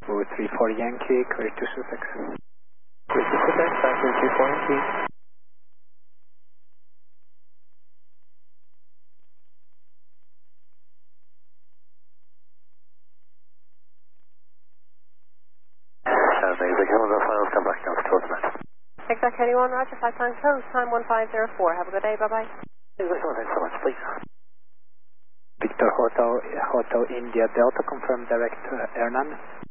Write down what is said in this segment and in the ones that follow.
34 Yankee, clear to Sussex. Clear to Sussex, 34 Yankee. Basic Hills, final come back down to the Exact 81, Roger, 5 times close, time 1504. Have a good day, bye-bye. Thanks so much, please. Victor Hotel India Delta, confirm direct Hernan.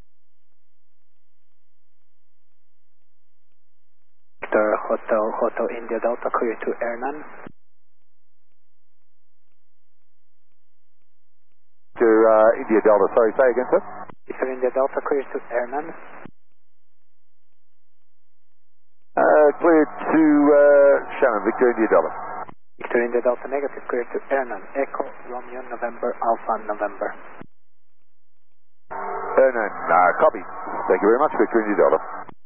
Victor Hotel India Delta, clear to Hernan. To India Delta, sorry, say again, sir? Victor India Delta, clear to Hernan. Clear to Shannon, Victor India Delta. Victor India Delta negative, clear to Hernan. Echo Romeo November Alpha November. Hernan, copy. Thank you very much, Victor India Delta.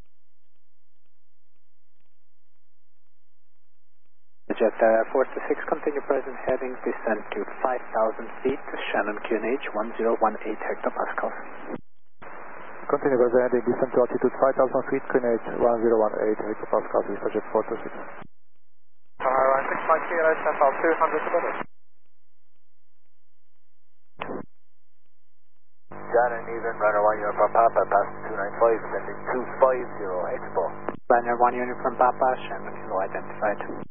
Jet 426, continue present heading, descent to 5,000 feet, Shannon QNH 1018 hectopascals. Continue present heading, descent to altitude 5,000 feet, QNH 1018 hectopascals, Vista Jet 426. Alright, 6 Mike Kilo, Central 200 to British. John and even runner 1 Uniform Papa, passing 295, sending 250 Expo. Runner 1 Uniform Papa, Shannon Kilo identified.